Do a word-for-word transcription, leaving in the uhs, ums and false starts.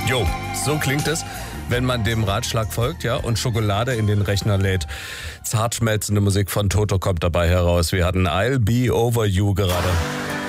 Jo, so klingt es, wenn man dem Ratschlag folgt, ja, und Schokolade in den Rechner lädt. Zart schmelzende Musik von Toto kommt dabei heraus. Wir hatten I'll Be Over You gerade.